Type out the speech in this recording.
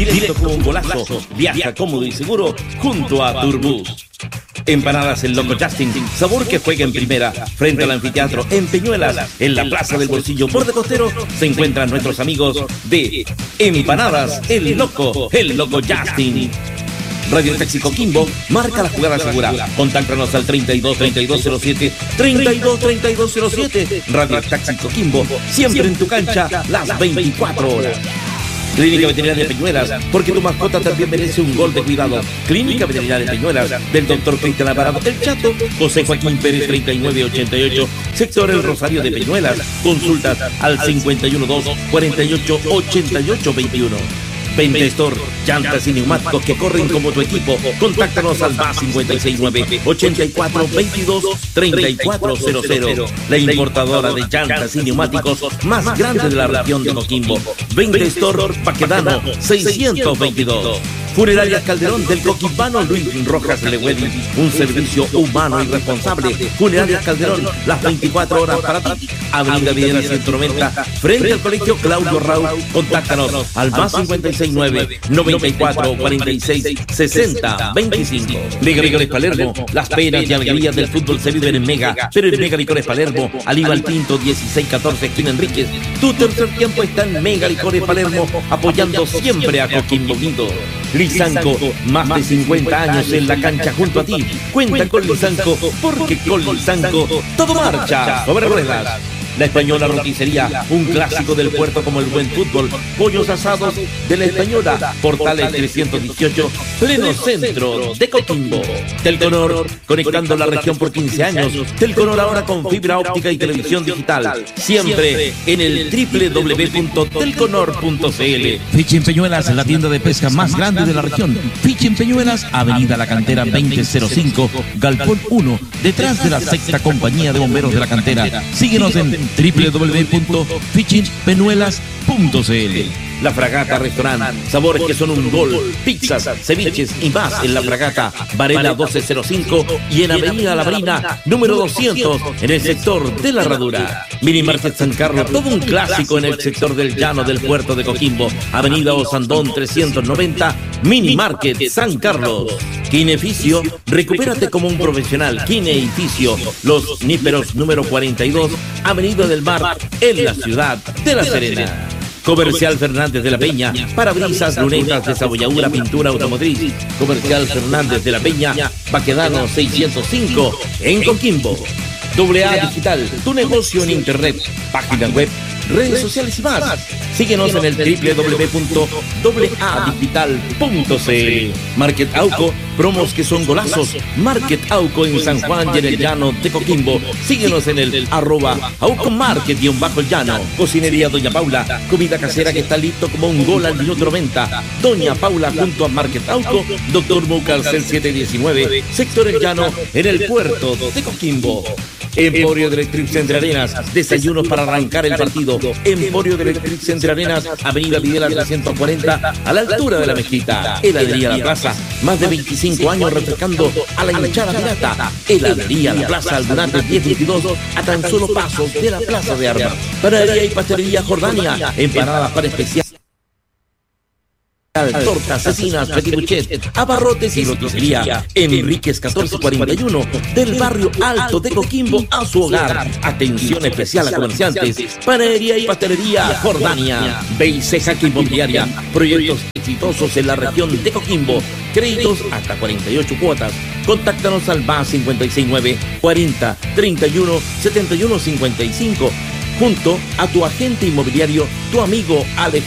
directo como un golazo. Viaja cómodo y seguro junto a Turbus. Empanadas El Loco Justin, sabor que juega en primera, frente al anfiteatro en Peñuelas, en la Plaza del Bolsillo Borde Costero, se encuentran nuestros amigos de Empanadas El Loco Justin. Radio Taxi Coquimbo, marca la jugada segura. Contáctanos al 32 3207 32 3207. Radio Taxi Coquimbo, siempre en tu cancha, las 24 horas. Clínica Veterinaria Peñuelas, porque tu mascota también merece un gol de cuidado. Clínica Veterinaria Peñuelas, del Dr. Cristian Alvarado El Chato, José Joaquín Pérez 3988, sector El Rosario de Peñuelas. Consultas al 512 48 88 21. Vente Store, llantas y neumáticos que corren como tu equipo. Contáctanos al más 569 84 22 3400. La importadora de llantas y neumáticos más grande de la región de Coquimbo. Vente Store, Baquedano 622. Funerarias Calderón del Coquimbano Luis Rojas Lewedi, un servicio humano y responsable. Funerarias Calderón, las 24 horas para ti. Avenida Videla 190, frente al Colegio Claudio Raúl. Contáctanos al más 569 94 46 60 25. Mega Licores Palermo, las penas y alegrías del fútbol se viven en Mega, pero en Mega Licores Palermo, Aníbal Pinto 1614, esquina Enríquez. Tu tercer tiempo está en Mega Licores Palermo, apoyando siempre a Coquimbo Unido. Lisanco, más de 50 años en la cancha junto a ti. Cuenta con Lisanco, porque con Lisanco todo marcha sobre ruedas. La Española Roticería, un clásico del puerto como el buen fútbol. Pollos asados de La Española, Portales 318, pleno centro de Coquimbo. Telconor, conectando la región por 15 años. Telconor ahora con fibra óptica y televisión digital. Siempre en el www.telconor.cl. Fishing Peñuelas, la tienda de pesca más grande de la región. Fishing Peñuelas, Avenida La Cantera 2005, Galpón 1, detrás de la sexta compañía de bomberos de la cantera. Síguenos en www.fishingpeñuelas.cl. La Fragata Restaurant, sabores que son un gol, pizzas, ceviches y más en La Fragata, Varela 1205 y en Avenida La Marina, número 200, en el sector de La Herradura. Mini Market San Carlos, todo un clásico en el sector del llano del puerto de Coquimbo, Avenida Osandón 390, Mini Market San Carlos. Kineficio, recupérate como un profesional. Kineficio, Los Níperos número 42, Avenida del Mar, en la ciudad de La Serena. Comercial Fernández de la Peña, parabrisas, lunetas, desabolladura, pintura automotriz. Comercial Fernández de la Peña, Baquedano 605, en Coquimbo. AA Digital, tu negocio en internet, página web, redes sociales y más. Síguenos en el www.aadigital.cl. Market Auco, promos que son golazos. Market Auco en San Juan y en el llano de Coquimbo. Síguenos en el @AucoMarket_el llano. Cocinería Doña Paula, comida casera que está listo como un gol al minuto 90. Doña Paula junto a Market Auco, Dr. Mucarcel 719, sector El Llano, en el puerto de Coquimbo. Emporio de Electric Entre Arenas, desayunos para arrancar el partido. Emporio de Electric Entre Arenas, Avenida Videla 340, a la altura de la mezquita. Heladería La Plaza, más de 25 años refrescando a la hinchada pirata. Heladería La Plaza, Aldunate 1022, a tan solo pasos de la Plaza de Armas. Panadería y pastelería Jordania, empanadas para especial. Tortas, cecinas, petit buchet, abarrotes y roticería. Enríquez 1441, del barrio Alto de Coquimbo a su hogar. Atención especial a comerciantes. Panadería y pastelería Jordania. BIC Jaque Inmobiliaria, proyectos exitosos en la región de Coquimbo. Créditos hasta 48 cuotas. Contáctanos al más 569 40 31 71 55. Junto a tu agente inmobiliario, tu amigo Alejandro.